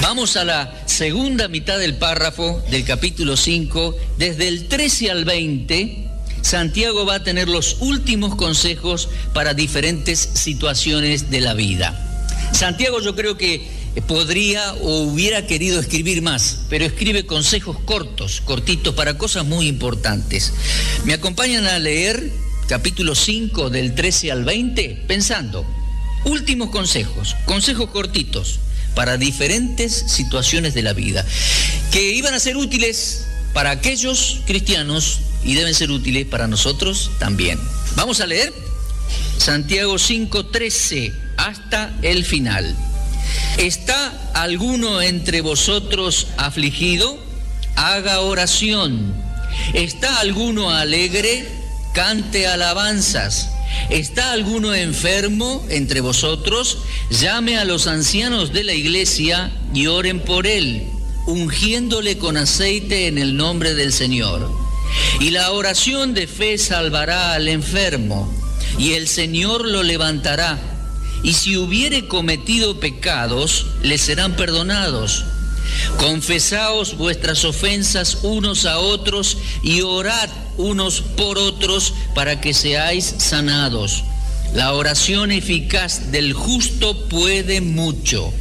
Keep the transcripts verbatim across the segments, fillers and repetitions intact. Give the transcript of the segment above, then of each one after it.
Vamos a la segunda mitad del párrafo del capítulo cinco, desde el trece al veinte. Santiago va a tener los últimos consejos para diferentes situaciones de la vida. Santiago yo creo que podría o hubiera querido escribir más, pero escribe consejos cortos, cortitos, para cosas muy importantes. ¿Me acompañan a leer capítulo cinco del trece al veinte? Pensando, últimos consejos, consejos cortitos para diferentes situaciones de la vida, que iban a ser útiles para aquellos cristianos y deben ser útiles para nosotros también. Vamos a leer Santiago cinco, trece hasta el final. ¿Está alguno entre vosotros afligido? Haga oración. ¿Está alguno alegre? Cante alabanzas. ¿Está alguno enfermo entre vosotros? Llame a los ancianos de la iglesia y oren por él, ungiéndole con aceite en el nombre del Señor. Y la oración de fe salvará al enfermo, y el Señor lo levantará. Y si hubiere cometido pecados, le serán perdonados. Confesaos vuestras ofensas unos a otros y orad unos por otros para que seáis sanados. La oración eficaz del justo puede mucho.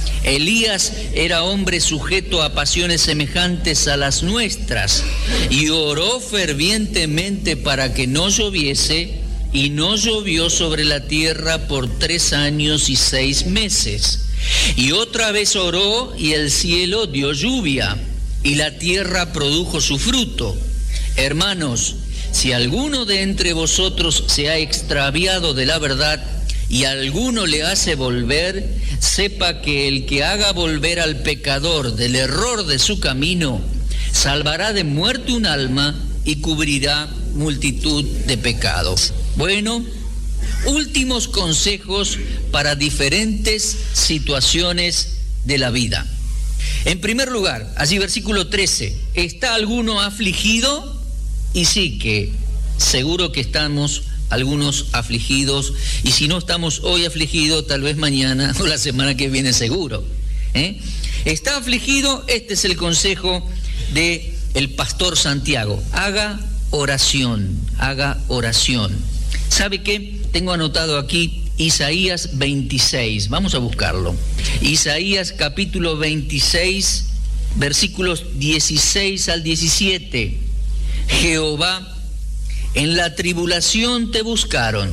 Elías era hombre sujeto a pasiones semejantes a las nuestras y oró fervientemente para que no lloviese, y no llovió sobre la tierra por tres años y seis meses. Y otra vez oró y el cielo dio lluvia y la tierra produjo su fruto. Hermanos, si alguno de entre vosotros se ha extraviado de la verdad y alguno le hace volver, sepa que el que haga volver al pecador del error de su camino, salvará de muerte un alma y cubrirá multitud de pecados. Bueno, últimos consejos para diferentes situaciones de la vida. En primer lugar, allí versículo trece, ¿está alguno afligido? Y sí que seguro que estamos algunos afligidos, y si no estamos hoy afligidos, tal vez mañana o la semana que viene seguro. ¿Eh? ¿Está afligido? Este es el consejo de el pastor Santiago. Haga oración, haga oración. ¿Sabe qué? Tengo anotado aquí Isaías veintiséis. Vamos a buscarlo. Isaías capítulo veintiséis, versículos dieciséis al diecisiete. Jehová, en la tribulación te buscaron,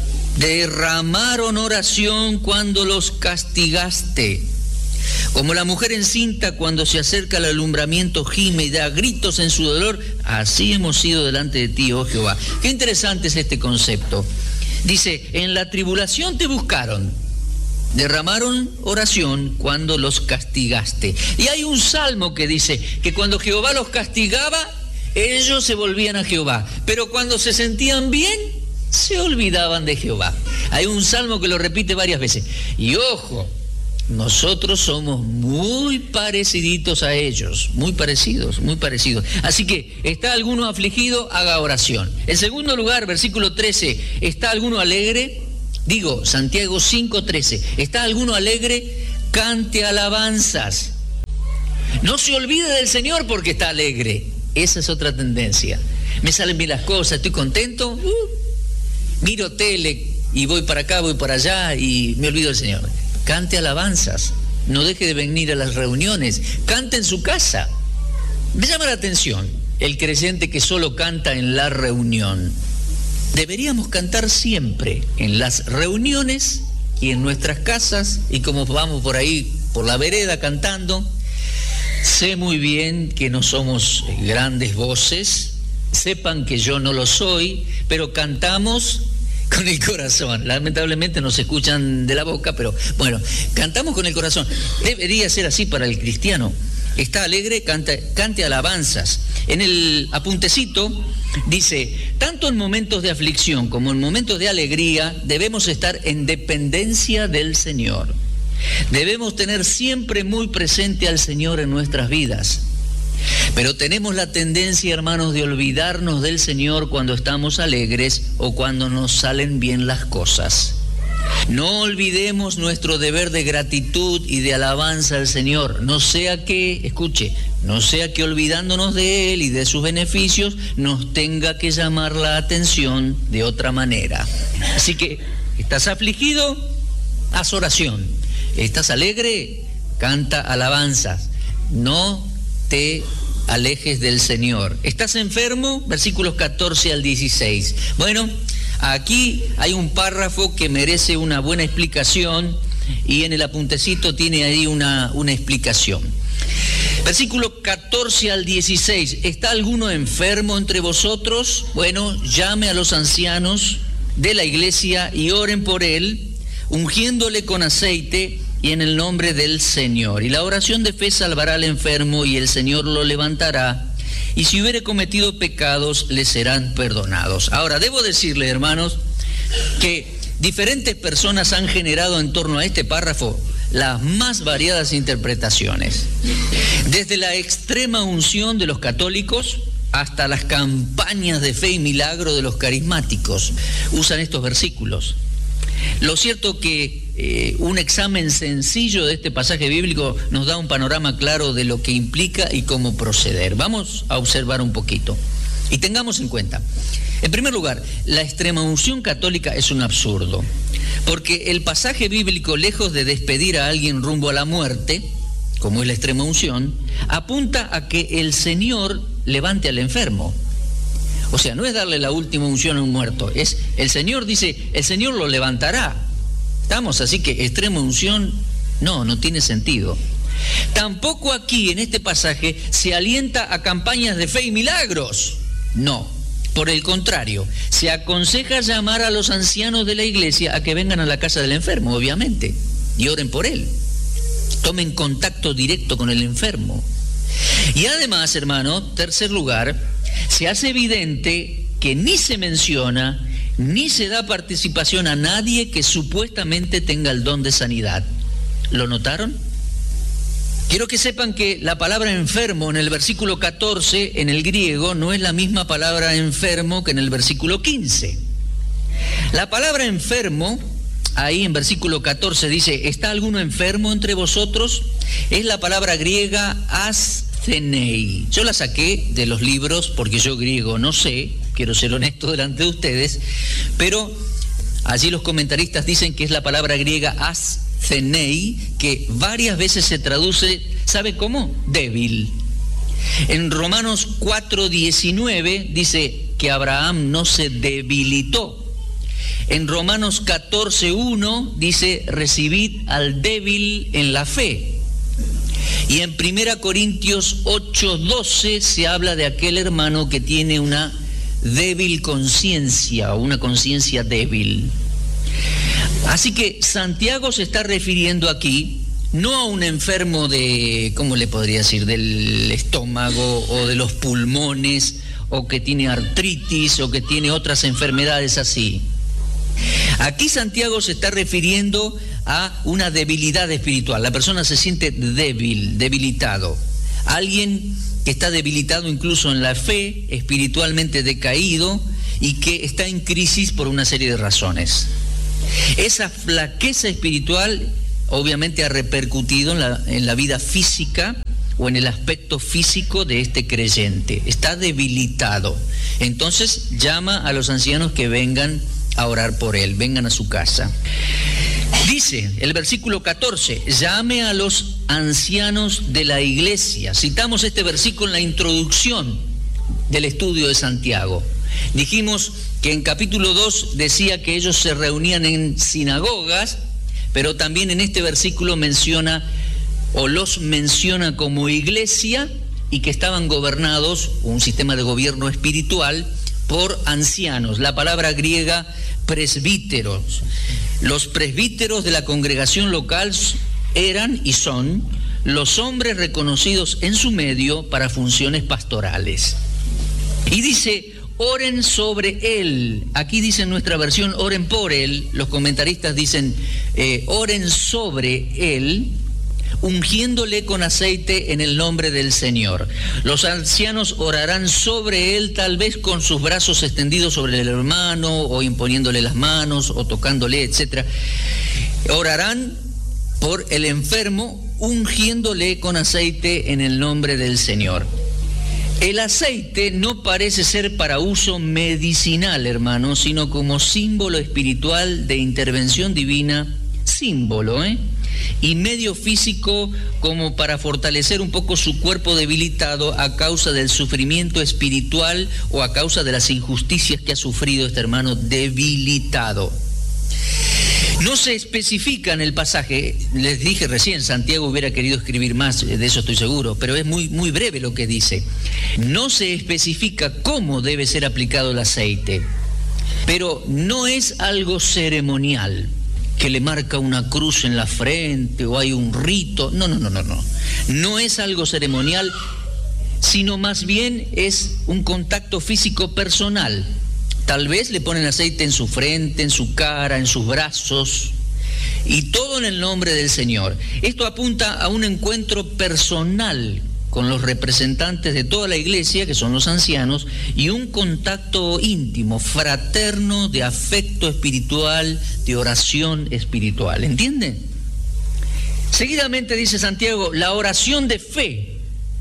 derramaron oración cuando los castigaste. Como la mujer encinta cuando se acerca al alumbramiento gime y da gritos en su dolor, así hemos sido delante de ti, oh Jehová. Qué interesante es este concepto. Dice, en la tribulación te buscaron, derramaron oración cuando los castigaste. Y hay un salmo que dice que cuando Jehová los castigaba, ellos se volvían a Jehová, pero cuando se sentían bien, se olvidaban de Jehová. Hay un salmo que lo repite varias veces. Y ojo, nosotros somos muy pareciditos a ellos, muy parecidos, muy parecidos. Así que, ¿está alguno afligido? Haga oración. En segundo lugar, versículo trece, ¿está alguno alegre? Digo, Santiago cinco, trece, ¿está alguno alegre? Cante alabanzas. No se olvide del Señor porque está alegre. Esa es otra tendencia. Me salen bien las cosas, estoy contento, uh, miro tele y voy para acá, voy para allá y me olvido del Señor. Cante alabanzas, no deje de venir a las reuniones, cante en su casa. Me llama la atención el creyente que solo canta en la reunión. Deberíamos cantar siempre en las reuniones y en nuestras casas, y como vamos por ahí, por la vereda cantando. Sé muy bien que no somos grandes voces, sepan que yo no lo soy, pero cantamos con el corazón. Lamentablemente no se escuchan de la boca, pero bueno, cantamos con el corazón. Debería ser así para el cristiano. Está alegre, cante, cante alabanzas. En el apuntecito dice, tanto en momentos de aflicción como en momentos de alegría, debemos estar en dependencia del Señor. Debemos tener siempre muy presente al Señor en nuestras vidas. Pero tenemos la tendencia, hermanos, de olvidarnos del Señor cuando estamos alegres o cuando nos salen bien las cosas. No olvidemos nuestro deber de gratitud y de alabanza al Señor, no sea que, escuche, no sea que olvidándonos de Él y de sus beneficios nos tenga que llamar la atención de otra manera. Así que, ¿estás afligido? Haz oración. ¿Estás alegre? Canta alabanzas. No te alejes del Señor. ¿Estás enfermo? Versículos catorce al dieciséis. Bueno, aquí hay un párrafo que merece una buena explicación y en el apuntecito tiene ahí una, una explicación. Versículo catorce al dieciséis. ¿Está alguno enfermo entre vosotros? Bueno, llame a los ancianos de la iglesia y oren por él, ungiéndole con aceite y en el nombre del Señor. Y la oración de fe salvará al enfermo y el Señor lo levantará. Y si hubiere cometido pecados, le serán perdonados. Ahora, debo decirle, hermanos, que diferentes personas han generado en torno a este párrafo las más variadas interpretaciones. Desde la extrema unción de los católicos hasta las campañas de fe y milagro de los carismáticos usan estos versículos. Lo cierto que eh, un examen sencillo de este pasaje bíblico nos da un panorama claro de lo que implica y cómo proceder. Vamos a observar un poquito y tengamos en cuenta. En primer lugar, la extrema unción católica es un absurdo, porque el pasaje bíblico, lejos de despedir a alguien rumbo a la muerte, como es la extrema unción, apunta a que el Señor levante al enfermo. O sea, no es darle la última unción a un muerto, es el Señor dice, el Señor lo levantará. ¿Estamos? Así que extrema unción, no, no tiene sentido. Tampoco aquí en este pasaje se alienta a campañas de fe y milagros. No, por el contrario, se aconseja llamar a los ancianos de la iglesia a que vengan a la casa del enfermo, obviamente, y oren por él. Tomen contacto directo con el enfermo. Y además, hermano, tercer lugar, se hace evidente que ni se menciona ni se da participación a nadie que supuestamente tenga el don de sanidad. ¿Lo notaron? Quiero que sepan que la palabra enfermo en el versículo catorce en el griego no es la misma palabra enfermo que en el versículo quince. La palabra enfermo, ahí en versículo catorce dice, ¿está alguno enfermo entre vosotros? Es la palabra griega asthενei. Yo la saqué de los libros porque yo griego no sé, quiero ser honesto delante de ustedes, pero allí los comentaristas dicen que es la palabra griega asthενei, que varias veces se traduce, ¿sabe cómo? Débil. En Romanos cuatro diecinueve dice que Abraham no se debilitó. En Romanos catorce uno dice, recibid al débil en la fe. Y en Primera Corintios ocho doce se habla de aquel hermano que tiene una débil conciencia o una conciencia débil. Así que Santiago se está refiriendo aquí no a un enfermo de, ¿cómo le podría decir?, del estómago o de los pulmones, o que tiene artritis o que tiene otras enfermedades así. Aquí Santiago se está refiriendo a una debilidad espiritual. La persona se siente débil, debilitado. Alguien que está debilitado incluso en la fe, espiritualmente decaído y que está en crisis por una serie de razones. Esa flaqueza espiritual obviamente ha repercutido en la, en la vida física o en el aspecto físico de este creyente. Está debilitado. Entonces llama a los ancianos que vengan a orar por él, vengan a su casa. Dice el versículo catorce, llame a los ancianos de la iglesia. Citamos este versículo en la introducción del estudio de Santiago. Dijimos que en capítulo dos decía que ellos se reunían en sinagogas, pero también en este versículo menciona o los menciona como iglesia y que estaban gobernados, un sistema de gobierno espiritual, por ancianos. La palabra griega presbíteros. Los presbíteros de la congregación local eran y son los hombres reconocidos en su medio para funciones pastorales. Y dice, oren sobre él. Aquí dice en nuestra versión, oren por él. Los comentaristas dicen, eh, oren sobre él, ungiéndole con aceite en el nombre del Señor. Los ancianos orarán sobre él, tal vez con sus brazos extendidos sobre el hermano, o imponiéndole las manos, o tocándole, etcétera. Orarán por el enfermo, ungiéndole con aceite en el nombre del Señor. El aceite no parece ser para uso medicinal, hermanos, sino como símbolo espiritual de intervención divina, símbolo, ¿eh? y medio físico como para fortalecer un poco su cuerpo debilitado a causa del sufrimiento espiritual o a causa de las injusticias que ha sufrido este hermano debilitado. No se especifica en el pasaje, les dije recién, Santiago hubiera querido escribir más, de eso estoy seguro, pero es muy, muy breve lo que dice. No se especifica cómo debe ser aplicado el aceite, pero no es algo ceremonial, que le marca una cruz en la frente o hay un rito. No, no, no, no, no. No es algo ceremonial, sino más bien es un contacto físico personal. Tal vez le ponen aceite en su frente, en su cara, en sus brazos, y todo en el nombre del Señor. Esto apunta a un encuentro personal con los representantes de toda la iglesia, que son los ancianos, y un contacto íntimo, fraterno, de afecto espiritual, de oración espiritual. ¿Entienden? Seguidamente dice Santiago, la oración de fe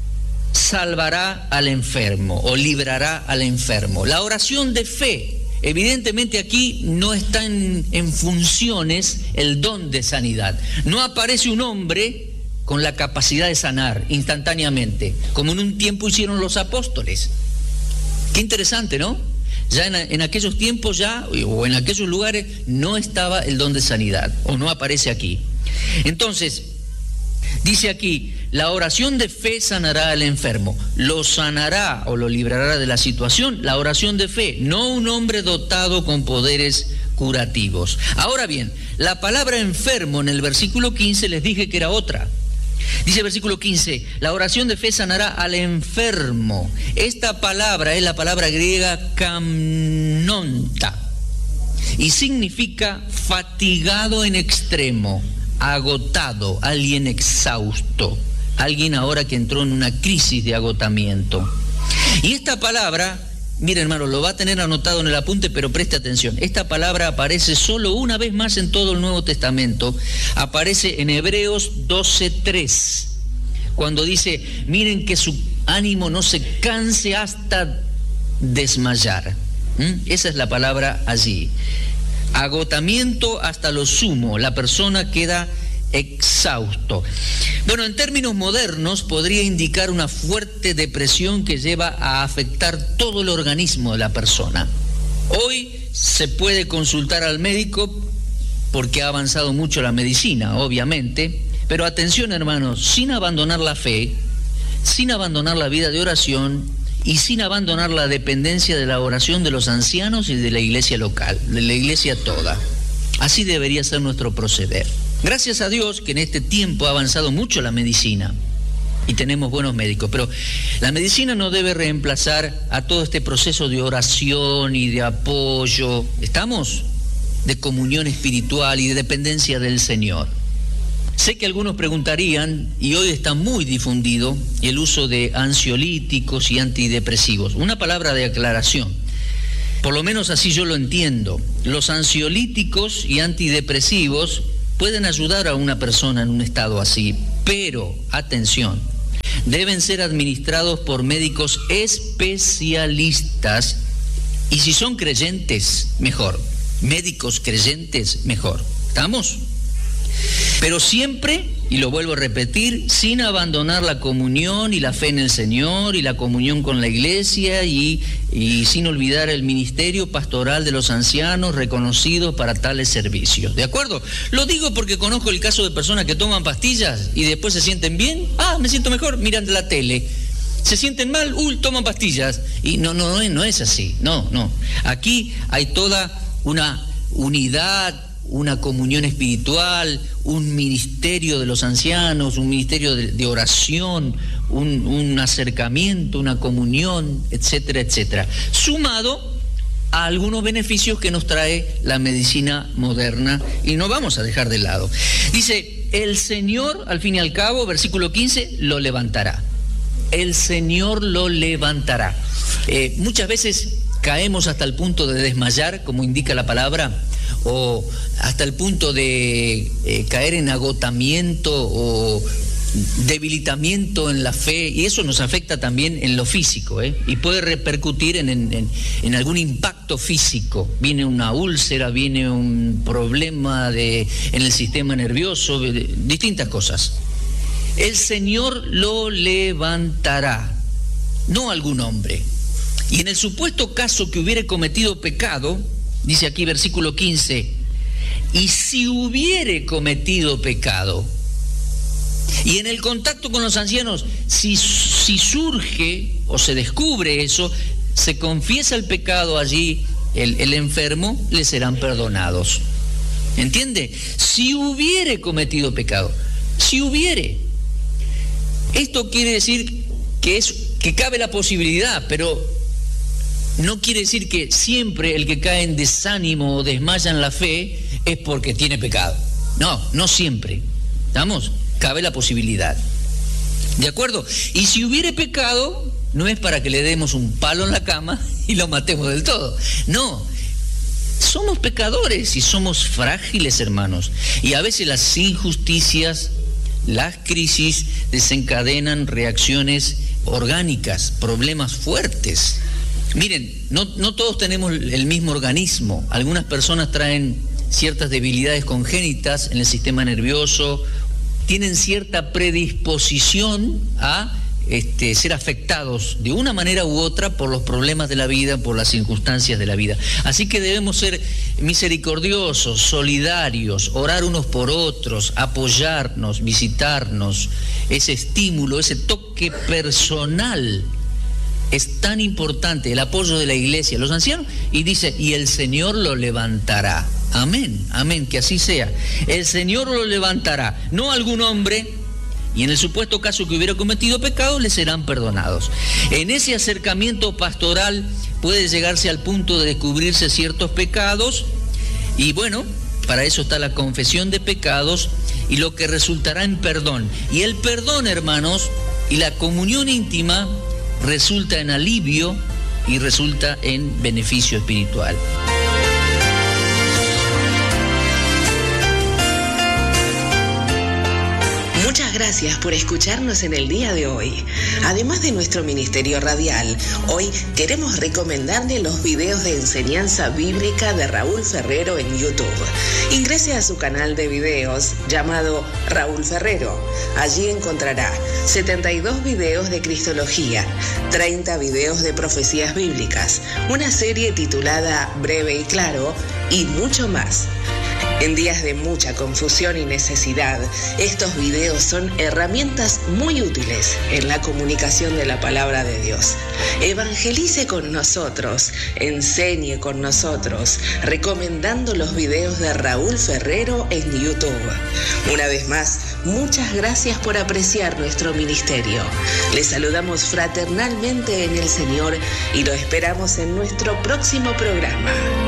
salvará al enfermo o librará al enfermo. La oración de fe, evidentemente aquí no está en, en funciones el don de sanidad. No aparece un hombre con la capacidad de sanar instantáneamente, como en un tiempo hicieron los apóstoles. Qué interesante, ¿no? Ya en, en aquellos tiempos ya, o en aquellos lugares, no estaba el don de sanidad, o no aparece aquí. Entonces, dice aquí, la oración de fe sanará al enfermo. Lo sanará o lo librará de la situación la oración de fe, no un hombre dotado con poderes curativos. Ahora bien, la palabra enfermo en el versículo quince les dije que era otra. Dice el versículo quince, la oración de fe sanará al enfermo. Esta palabra es la palabra griega kamnonta y significa fatigado en extremo, agotado, alguien exhausto, alguien ahora que entró en una crisis de agotamiento. Y esta palabra, miren hermano, lo va a tener anotado en el apunte, pero preste atención. Esta palabra aparece solo una vez más en todo el Nuevo Testamento. Aparece en Hebreos doce tres, cuando dice, miren que su ánimo no se canse hasta desmayar. ¿Mm? Esa es la palabra allí. Agotamiento hasta lo sumo, la persona queda exhausto. Bueno, en términos modernos podría indicar una fuerte depresión que lleva a afectar todo el organismo de la persona. Hoy se puede consultar al médico porque ha avanzado mucho la medicina, obviamente, pero atención hermanos, sin abandonar la fe, sin abandonar la vida de oración y sin abandonar la dependencia de la oración de los ancianos y de la iglesia local, de la iglesia toda. Así debería ser nuestro proceder. Gracias a Dios que en este tiempo ha avanzado mucho la medicina y tenemos buenos médicos, pero la medicina no debe reemplazar a todo este proceso de oración y de apoyo, ¿estamos? De comunión espiritual y de dependencia del Señor. Sé que algunos preguntarían, y hoy está muy difundido, el uso de ansiolíticos y antidepresivos. Una palabra de aclaración, por lo menos así yo lo entiendo. Los ansiolíticos y antidepresivos pueden ayudar a una persona en un estado así, pero, atención, deben ser administrados por médicos especialistas y si son creyentes, mejor. Médicos creyentes, mejor. ¿Estamos? Pero siempre, y lo vuelvo a repetir, sin abandonar la comunión y la fe en el Señor y la comunión con la iglesia y, y sin olvidar el ministerio pastoral de los ancianos reconocidos para tales servicios. ¿De acuerdo? Lo digo porque conozco el caso de personas que toman pastillas y después se sienten bien. Ah, me siento mejor, miran la tele. Se sienten mal, uy, toman pastillas. Y no, no, no, no es así. No, no. Aquí hay toda una unidad, una comunión espiritual, un ministerio de los ancianos, un ministerio de, de oración, un, un acercamiento, una comunión, etcétera, etcétera, sumado a algunos beneficios que nos trae la medicina moderna y no vamos a dejar de lado. Dice, el Señor, al fin y al cabo, versículo quince, lo levantará. El Señor lo levantará. Eh, muchas veces caemos hasta el punto de desmayar, como indica la palabra, o hasta el punto de eh, caer en agotamiento o debilitamiento en la fe, y eso nos afecta también en lo físico, ¿eh? Y puede repercutir en, en, en algún impacto físico. Viene una úlcera, viene un problema de, en el sistema nervioso, de, distintas cosas. El Señor lo levantará, no algún hombre. Y en el supuesto caso que hubiere cometido pecado, dice aquí versículo quince, y si hubiere cometido pecado, y en el contacto con los ancianos, si, si surge o se descubre eso, se confiesa el pecado allí, el, el enfermo, le serán perdonados. ¿Entiende? Si hubiere cometido pecado, si hubiere. Esto quiere decir que, es, que cabe la posibilidad, pero no quiere decir que siempre el que cae en desánimo o desmaya en la fe es porque tiene pecado. No, no siempre. ¿Estamos? Cabe la posibilidad. ¿De acuerdo? Y si hubiere pecado, no es para que le demos un palo en la cama y lo matemos del todo. No. Somos pecadores y somos frágiles, hermanos. Y a veces las injusticias, las crisis desencadenan reacciones orgánicas, problemas fuertes. Miren, no, no todos tenemos el mismo organismo. Algunas personas traen ciertas debilidades congénitas en el sistema nervioso, tienen cierta predisposición a este, ser afectados de una manera u otra por los problemas de la vida, por las circunstancias de la vida. Así que debemos ser misericordiosos, solidarios, orar unos por otros, apoyarnos, visitarnos. Ese estímulo, ese toque personal es tan importante, el apoyo de la iglesia, los ancianos, y dice, y el Señor lo levantará. Amén, amén, que así sea. El Señor lo levantará, no algún hombre, y en el supuesto caso que hubiera cometido pecado, le serán perdonados. En ese acercamiento pastoral puede llegarse al punto de descubrirse ciertos pecados, y bueno, para eso está la confesión de pecados, y lo que resultará en perdón. Y el perdón, hermanos, y la comunión íntima resulta en alivio y resulta en beneficio espiritual. Muchas gracias por escucharnos en el día de hoy. Además de nuestro ministerio radial, hoy queremos recomendarle los videos de enseñanza bíblica de Raúl Ferrero en YouTube. Ingrese a su canal de videos llamado Raúl Ferrero. Allí encontrará setenta y dos videos de Cristología, treinta videos de profecías bíblicas, una serie titulada Breve y Claro y mucho más. En días de mucha confusión y necesidad, estos videos son herramientas muy útiles en la comunicación de la palabra de Dios. Evangelice con nosotros, enseñe con nosotros, recomendando los videos de Raúl Ferrero en YouTube. Una vez más, muchas gracias por apreciar nuestro ministerio. Les saludamos fraternalmente en el Señor y lo esperamos en nuestro próximo programa.